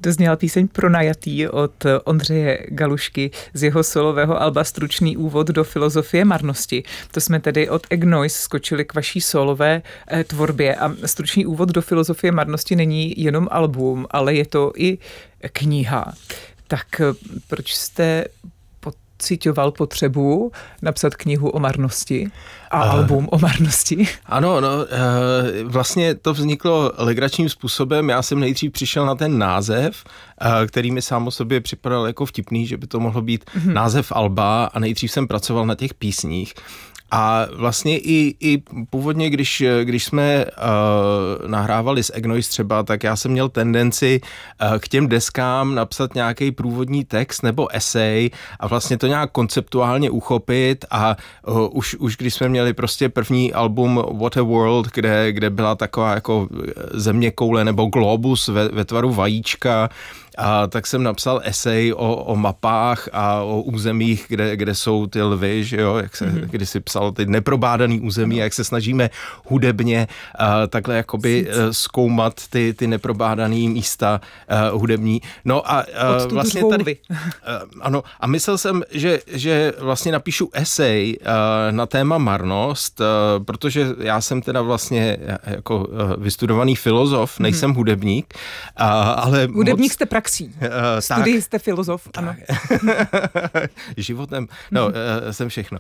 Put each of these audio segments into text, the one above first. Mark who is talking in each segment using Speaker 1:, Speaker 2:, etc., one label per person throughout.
Speaker 1: Dozněla píseň Pronajatý od Ondřeje Galušky z jeho solového alba Stručný úvod do filozofie marnosti. To jsme tedy od Egg Noise skočili k vaší solové tvorbě a Stručný úvod do filozofie marnosti není jenom album, ale je to i kniha. Tak proč jste pociťoval potřebu napsat knihu o marnosti a album o marnosti?
Speaker 2: Ano, vlastně to vzniklo legračním způsobem. Já jsem nejdřív přišel na ten název, který mi sám o sobě připadal jako vtipný, že by to mohlo být název alba, a nejdřív jsem pracoval na těch písních. A vlastně i původně, když jsme nahrávali s Egg Noise třeba, tak já jsem měl tendenci k těm deskám napsat nějaký průvodní text nebo esej a vlastně to nějak konceptuálně uchopit a už když jsme měli prostě první album What a World, kde byla taková jako zeměkoule nebo globus ve tvaru vajíčka, a tak jsem napsal esej o mapách a o územích, kde jsou ty lvy, že jo, jak se kdysi psalo ty neprobádaný území, jak se snažíme hudebně takhle jakoby zkoumat ty neprobádaný místa hudební. No a vlastně tady ano, a myslel jsem, že vlastně napíšu esej na téma marnost, protože já jsem teda vlastně jako vystudovaný filozof, nejsem hudebník, ale
Speaker 1: hudebník jste praxí. Studii jste filozof, ano.
Speaker 2: Životem, jsem všechno.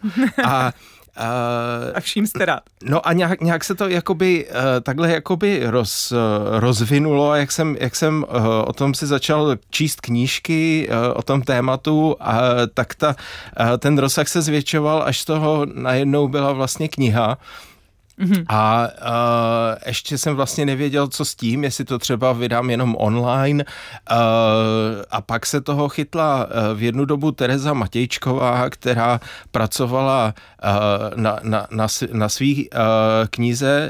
Speaker 2: A
Speaker 1: vším jste rád.
Speaker 2: No a nějak se to jakoby takhle jakoby rozvinulo, a jak jsem o tom si začal číst knížky o tom tématu, tak ten rozsah se zvětšoval, až z toho najednou byla vlastně kniha. A ještě jsem vlastně nevěděl, co s tím, jestli to třeba vydám jenom online, a pak se toho chytla v jednu dobu Tereza Matějčková, která pracovala na svý knize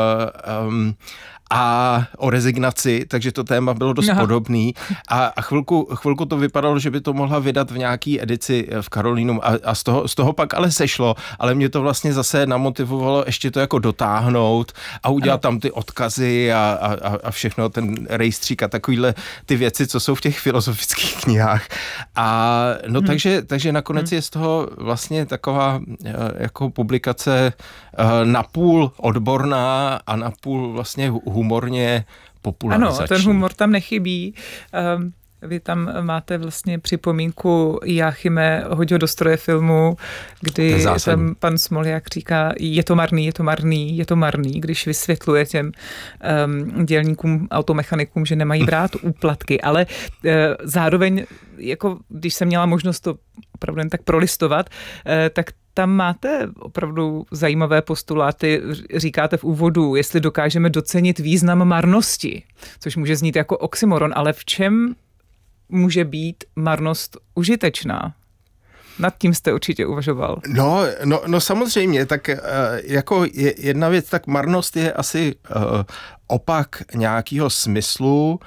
Speaker 2: a o rezignaci, takže to téma bylo dost podobný a chvilku to vypadalo, že by to mohla vydat v nějaký edici v Karolínum a z toho pak ale sešlo, ale mě to vlastně zase namotivovalo ještě to jako dotáhnout a udělat tam ty odkazy a všechno, ten rejstřík a takovýhle ty věci, co jsou v těch filozofických knihách. A no takže nakonec je z toho vlastně taková jako publikace napůl odborná a napůl vlastně humorně popularizační.
Speaker 1: Ano, ten humor tam nechybí. Vy tam máte vlastně připomínku Jáchyme Hoďho do stroje filmu, kdy tam pan Smoljak říká, je to marný, když vysvětluje těm dělníkům, automechanikům, že nemají brát úplatky, ale zároveň, jako když jsem měla možnost to opravdu jen tak prolistovat, tak tam máte opravdu zajímavé postuláty, říkáte v úvodu, jestli dokážeme docenit význam marnosti, což může znít jako oxymoron, ale v čem může být marnost užitečná? Nad tím jste určitě uvažoval.
Speaker 2: No samozřejmě, tak jako jedna věc, tak marnost je asi opak nějakého smyslu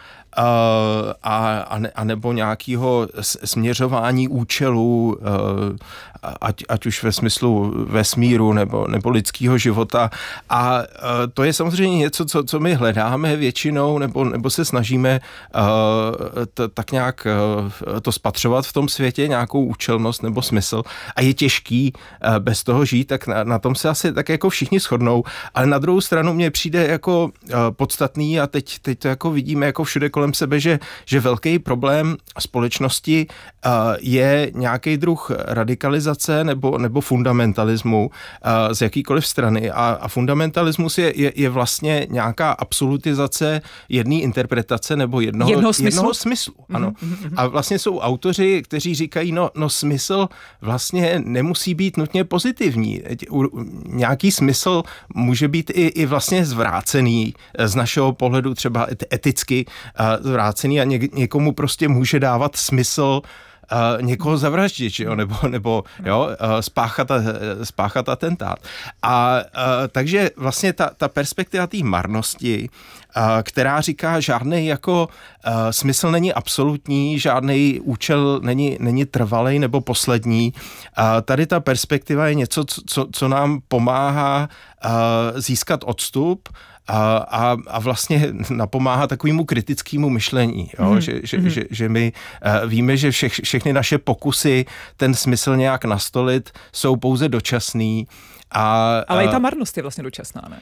Speaker 2: a nebo nějakého směřování účelů, ať už ve smyslu vesmíru nebo lidského života. A to je samozřejmě něco, co my hledáme většinou, nebo se snažíme tak nějak to spatřovat v tom světě, nějakou účelnost nebo smysl. A je těžký bez toho žít, tak na tom se asi tak jako všichni shodnou. Ale na druhou stranu mně přijde jako podstatný, a teď to jako vidíme jako všude kolem sebe, že velký problém společnosti je nějaký druh radikalizace nebo fundamentalismu z jakýkoliv strany. A fundamentalismus je vlastně nějaká absolutizace jedné interpretace nebo jednoho smyslu. Ano. A vlastně jsou autoři, kteří říkají, no smysl vlastně nemusí být nutně pozitivní. Nějaký smysl může být i vlastně zvrácený z našeho pohledu, třeba eticky zvrácený, a někomu prostě může dávat smysl někoho zavraždit, jo? Nebo spáchat atentát. A takže vlastně ta perspektiva té marnosti, která říká, žádný jako smysl není absolutní, žádný účel není trvalej nebo poslední. Tady ta perspektiva je něco, co nám pomáhá získat odstup a vlastně napomáhá takovému kritickému myšlení, jo? Že my víme, že všechny naše pokusy ten smysl nějak nastolit jsou pouze dočasný.
Speaker 1: Ale i ta marnost je vlastně dočasná, ne?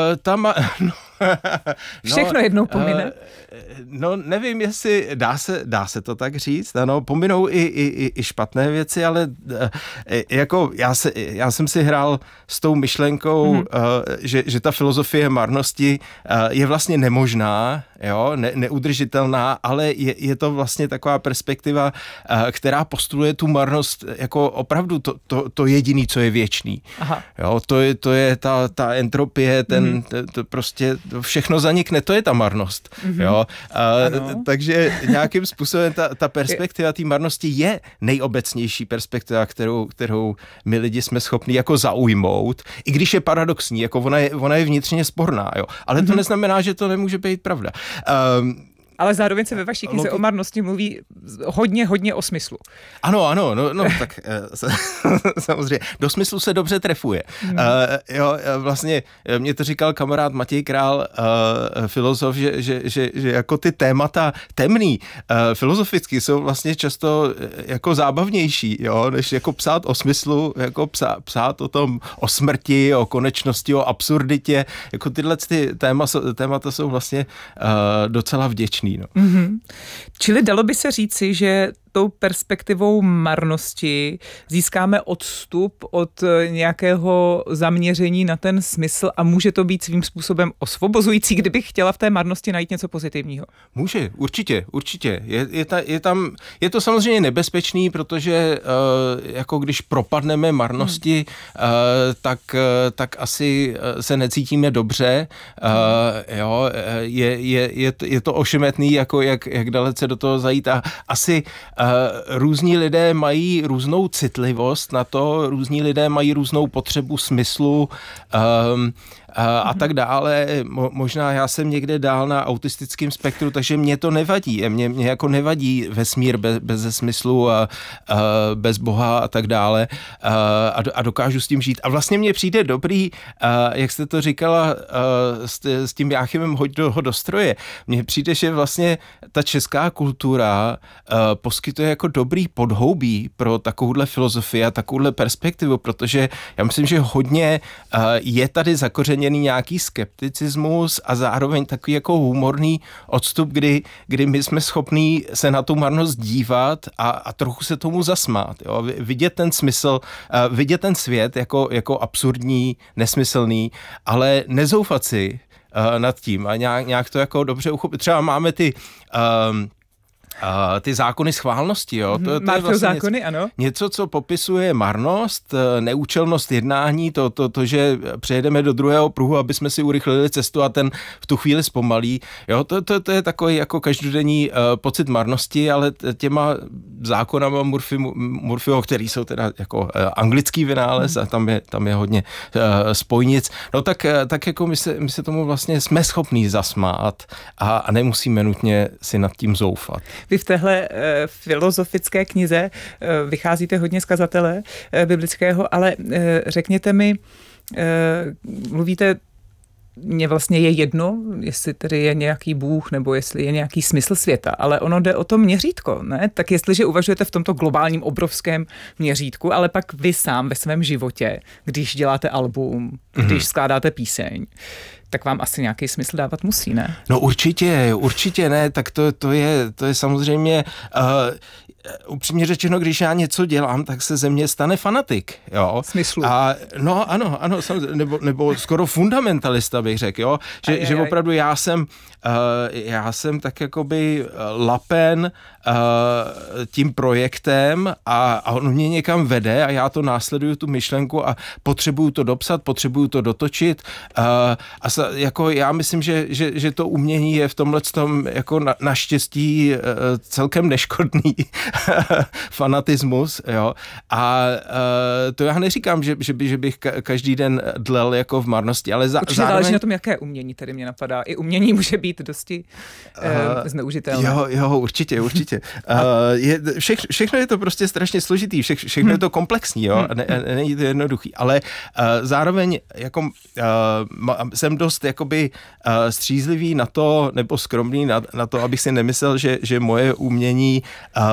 Speaker 1: Všechno
Speaker 2: no,
Speaker 1: jednou pomine.
Speaker 2: No nevím, jestli dá se to tak říct. Ano, pominou i špatné věci, ale jako já jsem si hrál s tou myšlenkou, že ta filozofie marnosti je vlastně nemožná, jo, neudržitelná, ale je to vlastně taková perspektiva, která postuluje tu marnost jako opravdu to jediný, co je věčný. Aha. Jo, to je ta entropie, to prostě všechno zanikne, to je ta marnost. Jo? Takže nějakým způsobem ta perspektiva té marnosti je nejobecnější perspektiva, kterou my lidi jsme schopni jako zaujmout, i když je paradoxní, jako ona je vnitřně sporná. Jo? Ale to neznamená, že to nemůže být pravda.
Speaker 1: Ale zároveň se ve vaší knize o marnosti mluví hodně o smyslu.
Speaker 2: Ano, no tak samozřejmě. Do smyslu se dobře trefuje. Jo, vlastně mě to říkal kamarád Matěj Král, filozof, že jako ty témata temný, filozoficky jsou vlastně často jako zábavnější, jo, než jako psát o smyslu, jako psát o tom, o smrti, o konečnosti, o absurditě. Jako tyhle témata jsou vlastně docela vděčný. No.
Speaker 1: Čili dalo by se říci, že tou perspektivou marnosti získáme odstup od nějakého zaměření na ten smysl a může to být svým způsobem osvobozující, kdybych chtěla v té marnosti najít něco pozitivního? Může,
Speaker 2: určitě. Je to samozřejmě nebezpečný, protože jako když propadneme marnosti, tak asi se necítíme dobře. Jo, je to ošemetný, jako jak dalece do toho zajít a asi různí lidé mají různou citlivost na to, různí lidé mají různou potřebu smyslu a tak dále. Možná já jsem někde dál na autistickém spektru, takže mě to nevadí. Mě jako nevadí vesmír bez smyslu a bez Boha a tak dále a dokážu s tím žít. A vlastně mně přijde dobrý, jak jste to říkala s tím Jáchymem Hoď ho do stroje, mně přijde, že vlastně ta česká kultura poskytuje jako dobrý podhoubí pro takovouhle filozofii a takovouhle perspektivu, protože já myslím, že hodně je tady zakořeněný nějaký skepticismus a zároveň takový jako humorný odstup, kdy my jsme schopní se na tu marnost dívat a trochu se tomu zasmát. Jo? Vidět ten smysl, vidět ten svět jako absurdní, nesmyslný, ale nezoufat si nad tím a nějak to jako dobře uchopit. Třeba máme ty zákony schválnosti, jo. To je vlastně
Speaker 1: zákony, ano.
Speaker 2: Něco, co popisuje marnost, neúčelnost jednání, to, že přejedeme do druhého pruhu, aby jsme si urychlili cestu a ten v tu chvíli zpomalí. Jo, to je takový jako každodenní pocit marnosti, ale těma zákonama Murphyho, který jsou teda jako anglický vynález a tam je hodně spojnic. No tak jako my se tomu vlastně jsme schopní zasmát a nemusíme nutně si nad tím zoufat.
Speaker 1: Vy v téhle filozofické knize vycházíte hodně z kazatele biblického, ale řekněte mi, mluvíte, mně vlastně je jedno, jestli tedy je nějaký Bůh nebo jestli je nějaký smysl světa, ale ono jde o to měřítko, ne? Tak jestliže uvažujete v tomto globálním obrovském měřítku, ale pak vy sám ve svém životě, když děláte album, když skládáte píseň, tak vám asi nějaký smysl dávat musí, ne?
Speaker 2: No určitě ne, tak to je samozřejmě, upřímně řečeno, když já něco dělám, tak se ze mě stane fanatik, jo.
Speaker 1: Smyslu.
Speaker 2: No ano, nebo skoro fundamentalista bych řekl, jo, že opravdu já jsem tak jakoby lapen tím projektem a on mě někam vede a já to následuju, tu myšlenku a potřebuju to dopsat, potřebuju to dotočit jako já myslím, že to umění je v tomhletom jako naštěstí celkem neškodný fanatismus, jo. A to já neříkám, že bych každý den dlel jako v marnosti, ale
Speaker 1: zároveň... záleží na tom, jaké umění, tedy mě napadá. I umění může být být dosti zneužitelné.
Speaker 2: Jo, určitě. Všechno je to prostě strašně složitý, všechno je to komplexní, jo, není to jednoduchý, ale zároveň jako jsem dost jakoby střízlivý na to, nebo skromný na to, abych si nemyslel, že moje umění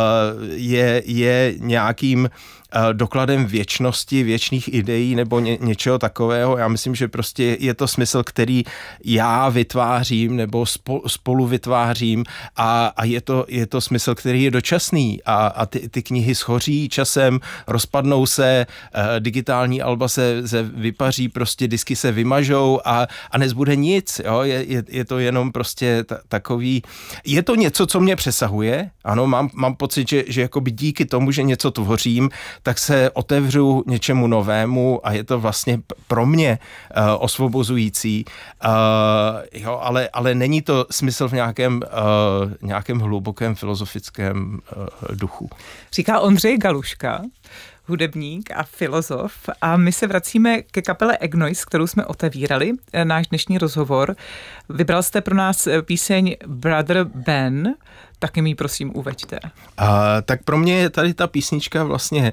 Speaker 2: je nějakým dokladem věčnosti, věčných ideí nebo něčeho takového. Já myslím, že prostě je to smysl, který já vytvářím nebo spolu vytvářím a je to smysl, který je dočasný a ty knihy schoří časem, rozpadnou se, digitální alba se vypaří, prostě disky se vymažou a nezbude nic. Jo? Je to jenom prostě takový... Je to něco, co mě přesahuje. Ano, mám pocit, že jakoby díky tomu, že něco tvořím, tak se otevřu něčemu novému a je to vlastně pro mě osvobozující. Ale není to smysl v nějakém hlubokém filozofickém duchu.
Speaker 1: Říká Ondřej Galuška, hudebník a filozof. A my se vracíme ke kapele Egnois, kterou jsme otevírali, náš dnešní rozhovor. Vybral jste pro nás píseň Brother Ben, taky mi prosím uveďte.
Speaker 2: Tak pro mě je tady ta písnička vlastně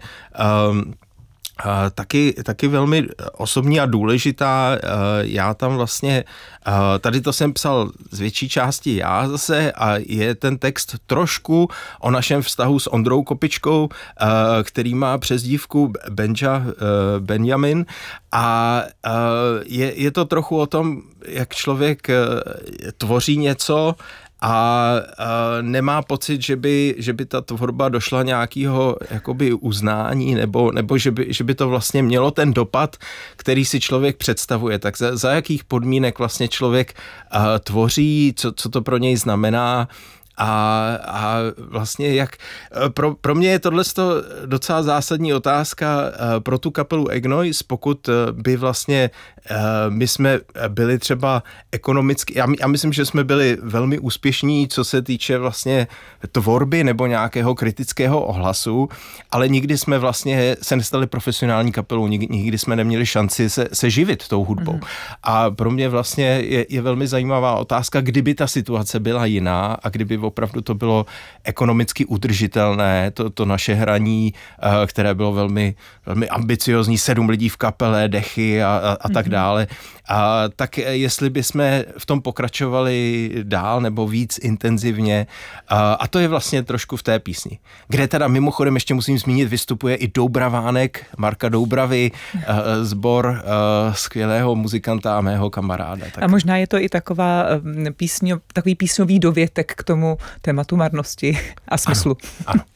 Speaker 2: taky velmi osobní a důležitá. Já tam vlastně, tady to jsem psal z větší části já zase a je ten text trošku o našem vztahu s Ondrou Kopičkou, který má přezdívku Benjamin a je to trochu o tom, jak člověk tvoří něco a nemá pocit, že by ta tvorba došla nějakého jakoby uznání nebo že by to vlastně mělo ten dopad, který si člověk představuje. Tak za jakých podmínek vlastně člověk tvoří, co to pro něj znamená a vlastně jak... Pro mě je tohle docela zásadní otázka pro tu kapelu Egnois, pokud by vlastně my jsme byli třeba ekonomicky... Já myslím, že jsme byli velmi úspěšní, co se týče vlastně tvorby nebo nějakého kritického ohlasu, ale nikdy jsme vlastně se nestali profesionální kapelou, nikdy jsme neměli šanci se živit tou hudbou. A pro mě vlastně je velmi zajímavá otázka, kdyby ta situace byla jiná a kdyby opravdu to bylo ekonomicky udržitelné, to naše hraní, které bylo velmi, velmi ambiciozní, 7 lidí v kapele, dechy a tak dále. Tak jestli bychom v tom pokračovali dál nebo víc intenzivně, a to je vlastně trošku v té písni, kde teda mimochodem ještě musím zmínit, vystupuje i Doubravánek, Marka Doubravy, sbor skvělého muzikanta a mého kamaráda.
Speaker 1: Tak. A možná je to i takový písňový dovětek k tomu tématu marnosti a smyslu.
Speaker 2: Ano.